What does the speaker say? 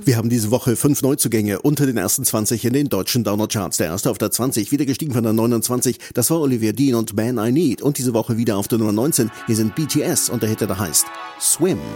Wir haben diese Woche 5 Neuzugänge unter den ersten 20 in den deutschen Downer-Charts. Der erste auf der 20, wieder gestiegen von der 29. Das war Olivia Dean und Man I Need. Und diese Woche wieder auf der Nummer 19. Hier sind BTS und der Hit, der heißt Swim.